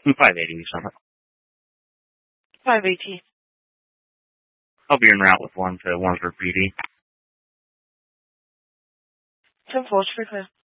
580 something. 518. I'll be en route with one to Warrensburg PD. 10-4, straight clear.